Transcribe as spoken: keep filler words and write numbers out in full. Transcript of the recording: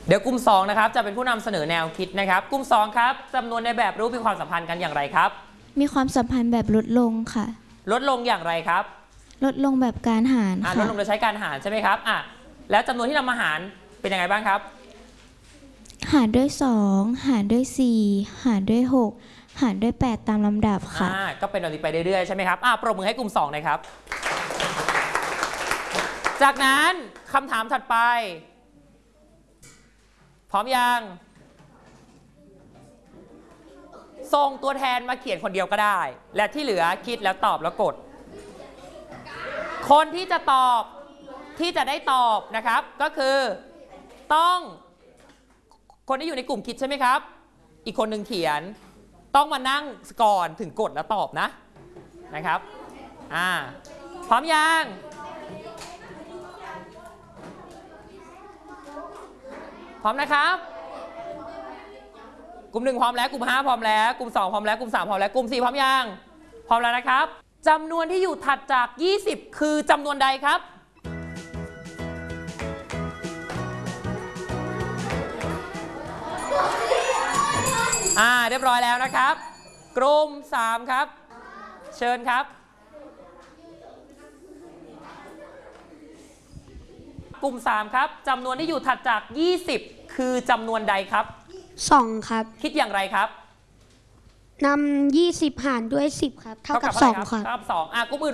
เดี๋ยวกลุ่มสองนะครับจะเป็นผู้นำเสนอแนวคิดนะครับกลุ่มสองครับจำนวนในแบบรูปมีความสัมพันธ์กันอย่างไรครับมีความสัมพันธ์แบบลดลงค่ะลดลงอย่างไรครับลดลงแบบการหารอ่าค่ะลดลงโดยใช้การหารใช่ไหมครับอ่ะแล้วจำนวนที่นำมาหารเป็นยังไงบ้างครับหารด้วยสองหารด้วยสี่หารด้วยหกหารด้วยแปดตามลำดับค่ะอ่าก็เป็นแบบนี้ไปเรื่อยๆใช่ไหมครับอ่าปรบมือให้กลุ่มสองหน่อยครับจากนั้นคำถามถัดไปพร้อมยังส่งตัวแทนมาเขียนคนเดียวก็ได้และที่เหลือคิดแล้วตอบแล้วกดคนที่จะตอบที่จะได้ตอบนะครับก็คือต้องคนที่อยู่ในกลุ่มคิดใช่ไหมครับอีกคนหนึ่งเขียนต้องมานั่งก่อนถึงกดแล้วตอบนะนะครับอ่าพร้อมยังพร้อมนะครับกลุ่มหนึ่งพร้อมแล้วกลุ่มห้าพร้อมแล้วกลุ่มสองพร้อมแล้วกลุ่มสามพร้อมแล้วกลุ่มสี่พร้อมยังพร้อมแล้วนะครับจำนวนที่อยู่ถัดจากยี่สิบคือจำนวนใดครับอ่าเรียบร้อยแล้วนะครับกลุ่มสามครับเชิญครับกลุ่มสามครับจำนวนที่อยู่ถัดจากยี่สิบคือจำนวนใดครับสองครับคิดอย่างไรครับนำยี่สิบหารด้วยสิบครับเท่ากับสองครับเท่ากับสองอ่ะกลุ่มอื่น